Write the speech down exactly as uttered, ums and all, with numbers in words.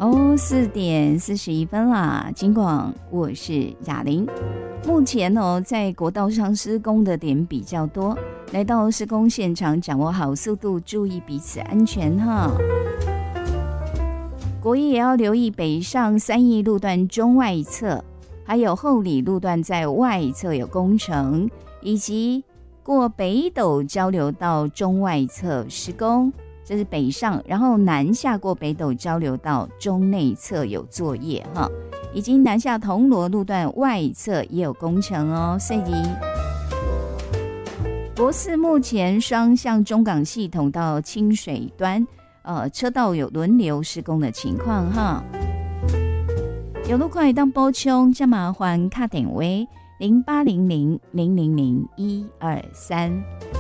哦，四点四十一分啦，金广，我是雅玲。目前哦，在国道上施工的点比较多，来到施工现场，掌握好速度，注意彼此安全哈。国一也要留意北上三义路段中外侧，还有后里路段在外侧有工程，以及过北斗交流道中外侧施工，这是北上，然后南下过北斗交流道中内侧有作业哈，以及南下铜锣路段外侧也有工程哦，所以国四目前双向中港系统到清水端，呃，车道有轮流施工的情况哈。有路况当补充，再麻烦打电话零八零零零零零一二三。